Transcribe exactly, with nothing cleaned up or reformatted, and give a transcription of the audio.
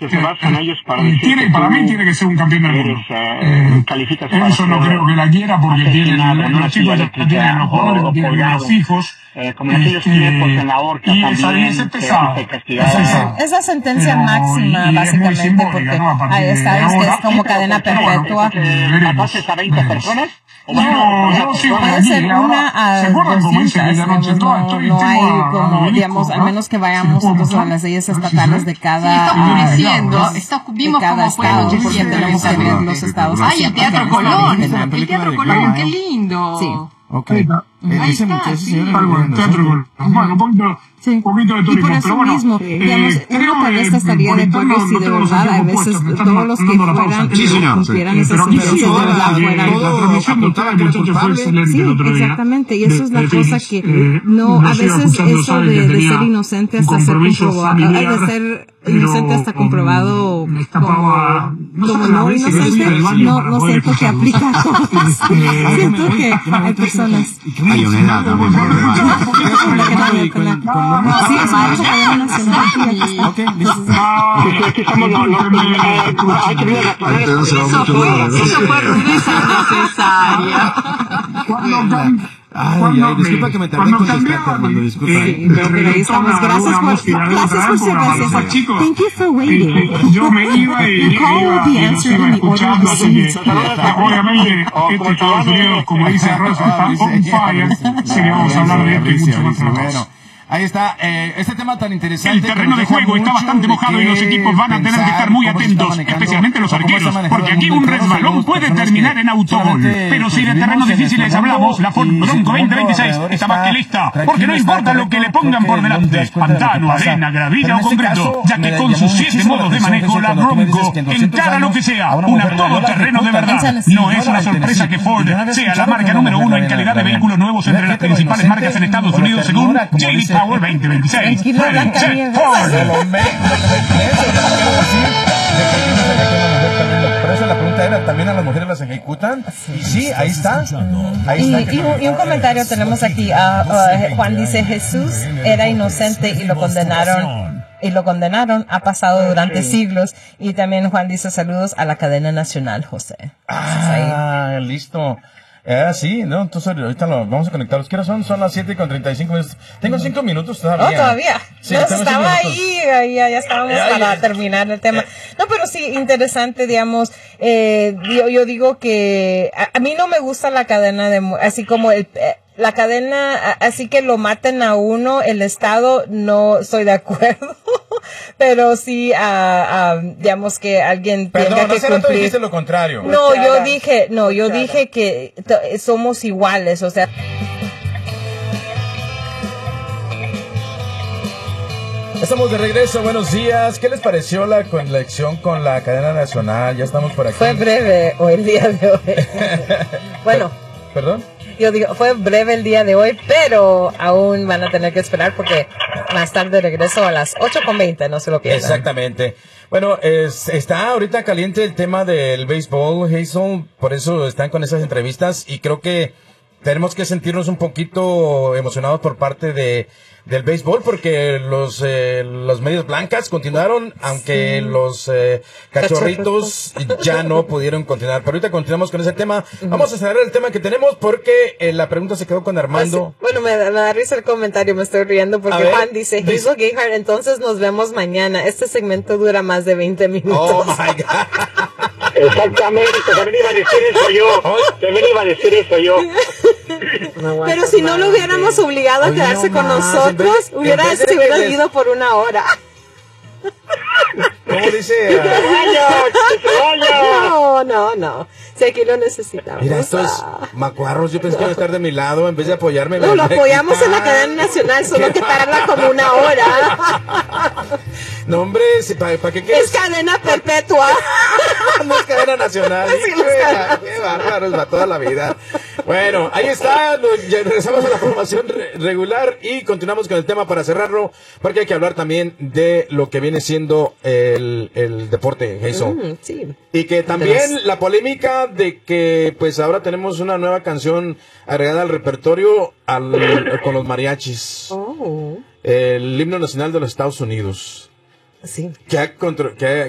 que se basan ellos para decir tiene, que para tú mí tiene que ser un campeón del mundo. eres, eh, Eh, calificas para eso no ser creo que la quiera porque tienen asesinado en una los silla chicos ya tienen los jugadores, o tienen colgado, los hijos. eh, como en aquellos Este, tiempos en la horca y esa también es se, pesada. se castigaba. Esa es- Es la sentencia Pero, máxima, y- y es muy básicamente, simbólica, porque ¿no? A partir ahí de está, es que ahora. es como cadena Pero, bueno, perpetua. porque Veremos, mataste a veinte veremos. personas. O No, bueno, yo sigo Puede aquí, ser ahora, una a ¿se acuerdan cómo dice doscientas, aquella noche? digamos, No, no, estoy- no tengo hay a- a como, Dominico, digamos, al ¿no? menos que ¿Se vayamos lo puedo nosotros a mostrar? las leyes A ver si estatales se de ve. cada, estamos ah, diciendo, claro. está- de vimos cada cómo fue estado, anoche porque siempre tenemos que en ver los estados. Ay, el asiáticos Teatro que Colón, están el en Teatro Colón, qué lindo. Sí. Ok. Ahí está. Eh, Ahí ese está, muchacho, sí. señor, Algo en teatro con, bueno, un poquito, Sí. un poquito de Y turismo, por eso pero bueno, mismo, eh, digamos, creo, uno tal vez eh, estaría por de acuerdo interno si no de tengo los verdad a equipos veces puestos, me están todos los que mandando la fueran, pausa. Sí, señor, cumplieran Eh, esas pero sentencias de toda la- verdad eh, fueran. la transmisión de ustedes, muchachos, fue excelente Sí, el otro día. exactamente, y eso de- es la de cosa tenis. que Eh, no, a los iba veces escuchando, eso saben de, que de tenía ser inocente un hasta ser compromiso comprobado, familiar, de ser pero, inocente hasta comprobado me escapaba, como, no como sé, a no veces me inocente, fui al baño no, para no poder siento que escucharlos. aplica a todos. Este, Siento que hay personas Hay una edad también. Sí, es una cadena nacional. Ok, listo. Ah, Pues aquí estamos los, los, eh, hay que ver las Ahí te dan se va Eso mucho fue, duro, ¿verdad? eso fue rudeza necesaria. cuando cam- Ay, cuando ay, disculpa me- que me tardé en cuando contestarte, cambiaban, Armando, disculpa. eh, Sí, pero, pero ahí estamos. reggaetón a Gracias una por, música de gracias otra por su época, presencia. para los chicos. Thank you for Eh, waiting. eh, yo me iba y The call will iba be y los answered iba in the order escuchando, así que received. eh, obviamente este Estados Unidos, como dice Ross, está on fire, así que vamos a hablar de esto y mucho más. Bueno, ahí está, eh, este tema tan interesante. El terreno de juego está bastante mojado y los equipos van a tener que estar muy atentos, especialmente los arqueros, porque aquí un resbalón puede terminar en autogol. Pero si de terrenos difíciles hablamos, la Ford Bronco veinte veintiséis está más que lista, porque no importa lo que le pongan por delante, pantano, arena, gravilla o concreto, ya que con sus siete modos de manejo, la Bronco encara lo que sea, una todoterreno de verdad. No es una sorpresa que Ford sea la marca número uno en calidad de vehículos nuevos entre las principales marcas en Estados Unidos según J D Power veinte veintiséis. Tranquilo, Ready, Blanca set, Nieves. Ford. Por eso la pregunta era, ¿también a las mujeres las ejecutan? Y sí, ahí está. Ahí Y, está. y un, y un comentario tenemos aquí. ah, ah, Juan dice, Jesús era inocente y lo condenaron. Y lo condenaron, ha pasado durante siglos. Y también Juan dice saludos a la cadena nacional, José. Entonces, ahí. Ah, listo. Eh, sí, no, entonces ahorita lo vamos a conectar. ¿Qué hora son? Son las siete con treinta y cinco minutos. Tengo cinco minutos todavía. No, todavía. Sí, Nos tengo cinco estaba minutos. ahí, ahí, ya, ya estábamos Ay, para ay, terminar el tema. No, pero sí, interesante, digamos, eh, yo, yo digo que a, a mí no me gusta la cadena de, mu- así como el, eh, la cadena, a- así que lo maten a uno, el Estado, no estoy de acuerdo. Pero sí, ah, ah, digamos que alguien Perdón, tenga que hace rato cumplir. dijiste lo contrario. No, yo dije, no, yo dije que t- somos iguales, o sea. Estamos de regreso, buenos días. ¿Qué les pareció la conexión con la cadena nacional? Ya estamos por aquí. Fue breve hoy el día de hoy. Bueno, ¿Perdón? yo digo, fue breve el día de hoy, pero aún van a tener que esperar porque más tarde regreso a las ocho con veinte, no se lo pierdan. Exactamente. Bueno, es- está ahorita caliente el tema del béisbol, Hazel, por eso están con esas entrevistas y creo que tenemos que sentirnos un poquito emocionados por parte de del béisbol porque los eh, los medias blancas continuaron, aunque Sí. los eh, cachorritos ya no pudieron continuar. Pero ahorita continuamos con ese tema. Vamos a cerrar el tema que tenemos porque eh, la pregunta se quedó con Armando. Bueno, me, da- me da risa el comentario, me estoy riendo A porque ver, Juan dice, dice- Hazel Gayhart, entonces nos vemos mañana. Este segmento dura más de veinte minutos. Oh my God. Exactamente, también iba a decir eso yo. También iba a decir eso yo. Pero si no lo hubiéramos obligado a Oye, quedarse no con más, nosotros, en vez- hubiera, en vez de se hubiera que les- ido por una hora. ¿Cómo dice? ¡Que se vaya! ¡Que se vaya! No, no, no. Si aquí lo necesitamos. Mira, estos Ah. macuarros, yo pensé que iban a estar de mi lado en vez de apoyarme. No, me- lo me apoyamos en la quitan. cadena nacional, solo que pararla como una hora. No, hombre, ¿para pa qué Es quieres? cadena perpetua. No es cadena nacional. Sí, no es cadena. Qué bárbaros, va toda la vida. Bueno, ahí está. nos- ya regresamos a la formación re- regular y continuamos con el tema para cerrarlo, porque hay que hablar también de lo que viene siendo el, el deporte, Jason. Mm, sí. Y que también la polémica de que pues ahora tenemos una nueva canción agregada al repertorio al, con los mariachis. Oh, El himno nacional de los Estados Unidos. sí. Que ha, contro- que ha-